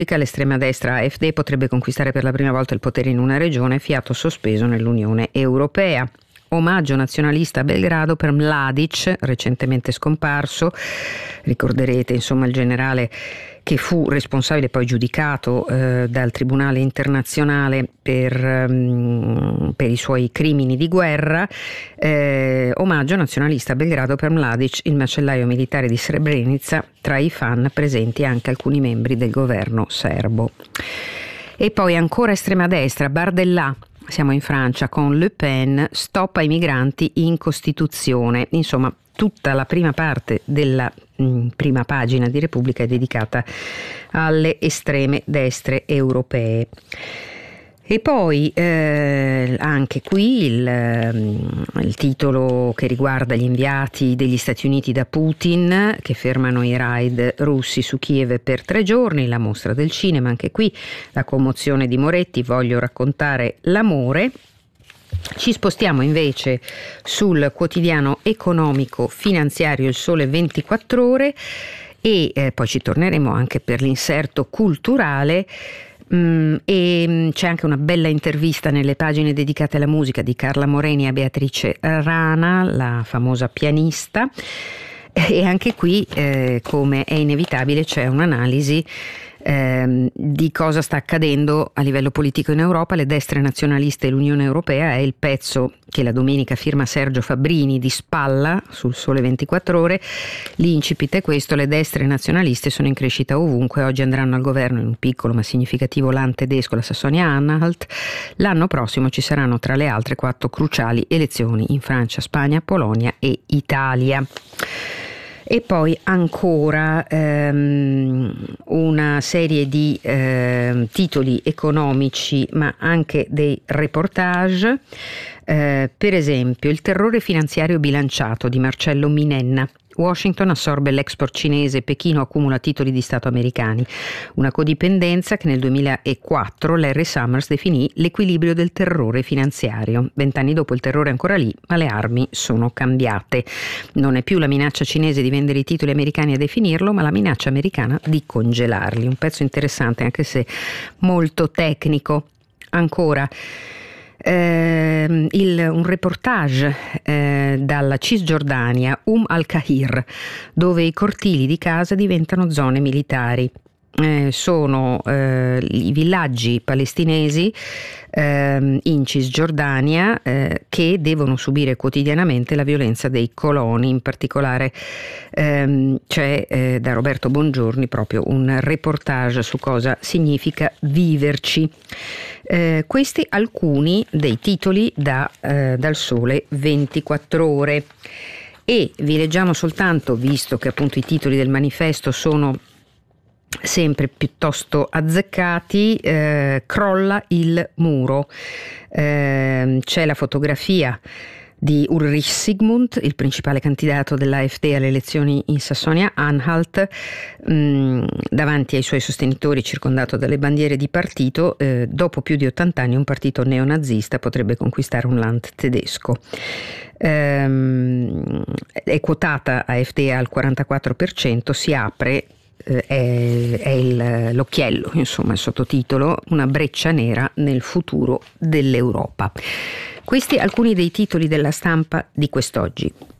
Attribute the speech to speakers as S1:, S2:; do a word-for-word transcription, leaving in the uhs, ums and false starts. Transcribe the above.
S1: L'estrema destra A F D potrebbe conquistare per la prima volta il potere in una regione, fiato sospeso nell'Unione Europea. Omaggio nazionalista a Belgrado per Mladic, recentemente scomparso. Ricorderete insomma il generale che fu responsabile, poi giudicato eh, dal Tribunale internazionale per, um, per i suoi crimini di guerra. Eh, omaggio nazionalista a Belgrado per Mladic, il macellaio militare di Srebrenica, tra i fan presenti anche alcuni membri del governo serbo. E poi ancora estrema destra, Bardella. Siamo in Francia con Le Pen, stop ai migranti in Costituzione. Insomma, tutta la prima parte della mh, prima pagina di Repubblica è dedicata alle estreme destre europee. E poi eh, anche qui il, il titolo che riguarda gli inviati degli Stati Uniti da Putin che fermano i raid russi su Kiev per tre giorni, la mostra del cinema, anche qui la commozione di Moretti, voglio raccontare l'amore. Ci spostiamo invece sul quotidiano economico finanziario Il Sole ventiquattro Ore e eh, poi ci torneremo anche per l'inserto culturale. Mm, e c'è anche una bella intervista nelle pagine dedicate alla musica di Carla Moreni a Beatrice Rana, la famosa pianista, e anche qui eh, come è inevitabile c'è un'analisi eh, di cosa sta accadendo a livello politico in Europa. Le destre nazionaliste e l'Unione Europea è il pezzo che la domenica firma Sergio Fabbrini di Spalla sul Sole ventiquattro Ore. L'incipit è questo: le destre nazionaliste sono in crescita ovunque, oggi andranno al governo in un piccolo ma significativo land tedesco, la Sassonia-Anhalt. L'anno prossimo ci saranno tra le altre quattro cruciali elezioni in Francia, Spagna, Polonia e Italia. E poi ancora ehm, una serie di eh, titoli economici ma anche dei reportage, eh, per esempio il terrore finanziario bilanciato di Marcello Minenna. Washington assorbe l'export cinese, Pechino accumula titoli di Stato americani, una codipendenza che nel duemilaquattro Larry Summers definì l'equilibrio del terrore finanziario. Vent'anni dopo il terrore è ancora lì, ma le armi sono cambiate. Non è più la minaccia cinese di vendere i titoli americani a definirlo, ma la minaccia americana di congelarli. Un pezzo interessante, anche se molto tecnico. Ancora Eh, il, un reportage eh, dalla Cisgiordania, Umm al-Qahir, dove i cortili di casa diventano zone militari. Eh, sono eh, i villaggi palestinesi eh, in Cisgiordania eh, che devono subire quotidianamente la violenza dei coloni. In particolare ehm, c'è eh, da Roberto Bongiorni proprio un reportage su cosa significa viverci. Eh, questi alcuni dei titoli da, eh, dal Sole ventiquattro Ore, e vi leggiamo soltanto, visto che appunto i titoli del manifesto sono sempre piuttosto azzeccati, eh, crolla il muro. Eh, c'è la fotografia di Ulrich Sigmund, il principale candidato dell'A F D alle elezioni in Sassonia-Anhalt, mh, davanti ai suoi sostenitori, circondato dalle bandiere di partito. Eh, dopo più di ottanta anni un partito neonazista potrebbe conquistare un land tedesco. Ehm, è quotata A F D al quarantaquattro per cento, si apre, eh, è, è il, l'occhiello, insomma il sottotitolo, una breccia nera nel futuro dell'Europa. Questi alcuni dei titoli della stampa di quest'oggi.